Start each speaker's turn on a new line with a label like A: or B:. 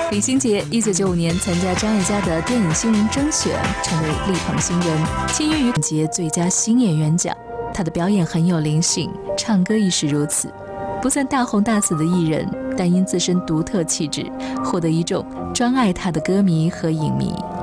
A: 李心洁1995年参加张艾嘉的电影新人征选，成为力捧新人，签约于本届最佳新演员奖。他的表演很有灵性，唱歌亦是如此。不算大红大紫的艺人，但因自身独特气质，获得一众专爱他的歌迷和影迷。